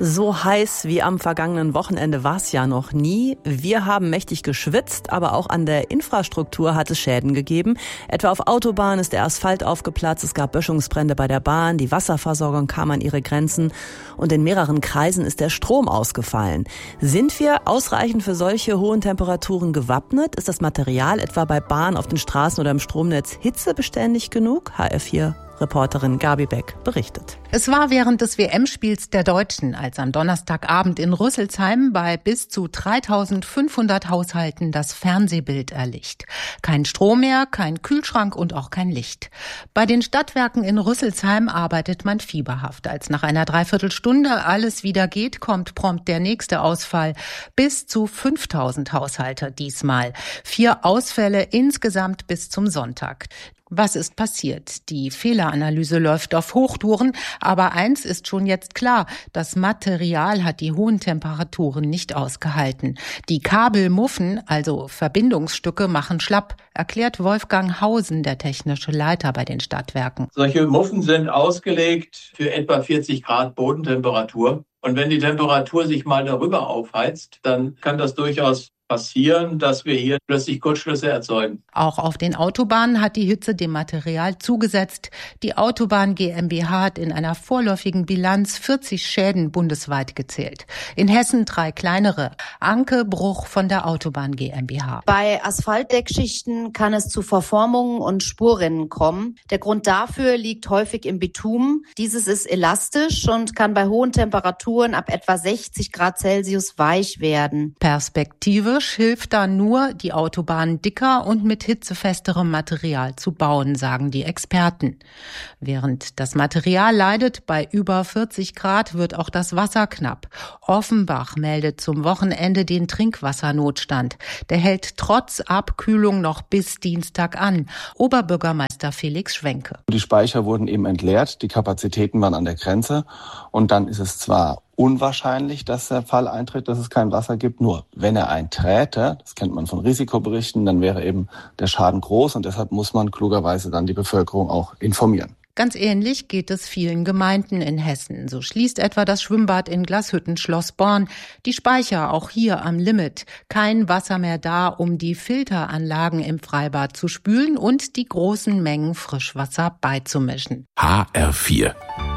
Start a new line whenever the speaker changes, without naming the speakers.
So heiß wie am vergangenen Wochenende war es ja noch nie. Wir haben mächtig geschwitzt, aber auch an der Infrastruktur hat es Schäden gegeben. Etwa auf Autobahnen ist der Asphalt aufgeplatzt, es gab Böschungsbrände bei der Bahn, die Wasserversorgung kam an ihre Grenzen und in mehreren Kreisen ist der Strom ausgefallen. Sind wir ausreichend für solche hohen Temperaturen gewappnet? Ist das Material etwa bei Bahn, auf den Straßen oder im Stromnetz hitzebeständig genug? HR4-Reporterin Gabi Beck berichtet.
Es war während des WM-Spiels der Deutschen, als am Donnerstagabend in Rüsselsheim bei bis zu 3.500 Haushalten das Fernsehbild erlischt. Kein Strom mehr, kein Kühlschrank und auch kein Licht. Bei den Stadtwerken in Rüsselsheim arbeitet man fieberhaft. Als nach einer Dreiviertelstunde alles wieder geht, kommt prompt der nächste Ausfall. Bis zu 5.000 Haushalte diesmal. 4 Ausfälle insgesamt bis zum Sonntag. Was ist passiert? Die Fehleranalyse läuft auf Hochtouren, aber eins ist schon jetzt klar, das Material hat die hohen Temperaturen nicht ausgehalten. Die Kabelmuffen, also Verbindungsstücke, machen schlapp, erklärt Wolfgang Hausen, der technische Leiter bei den Stadtwerken.
Solche Muffen sind ausgelegt für etwa 40 Grad Bodentemperatur. Und wenn die Temperatur sich mal darüber aufheizt, dann kann das durchaus passieren, dass wir hier plötzlich Kurzschlüsse erzeugen.
Auch auf den Autobahnen hat die Hitze dem Material zugesetzt. Die Autobahn GmbH hat in einer vorläufigen Bilanz 40 Schäden bundesweit gezählt. In Hessen 3 kleinere. Anke Bruch von der Autobahn GmbH.
Bei Asphaltdeckschichten kann es zu Verformungen und Spurrinnen kommen. Der Grund dafür liegt häufig im Bitumen. Dieses ist elastisch und kann bei hohen Temperaturen ab etwa 60 Grad Celsius weich werden.
Perspektivisch hilft da nur, die Autobahn dicker und mit hitzefesterem Material zu bauen, sagen die Experten. Während das Material leidet, bei über 40 Grad wird auch das Wasser knapp. Offenbach meldet zum Wochenende den Trinkwassernotstand. Der hält trotz Abkühlung noch bis Dienstag an. Oberbürgermeister Felix Schwenke.
Die Speicher wurden eben entleert, die Kapazitäten waren an der Grenze und dann ist es zwar unwahrscheinlich, dass der Fall eintritt, dass es kein Wasser gibt. Nur wenn er einträte, das kennt man von Risikoberichten, dann wäre eben der Schaden groß und deshalb muss man klugerweise dann die Bevölkerung auch informieren.
Ganz ähnlich geht es vielen Gemeinden in Hessen. So schließt etwa das Schwimmbad in Glashütten-Schloss Born. Die Speicher auch hier am Limit. Kein Wasser mehr da, um die Filteranlagen im Freibad zu spülen und die großen Mengen Frischwasser beizumischen.
HR4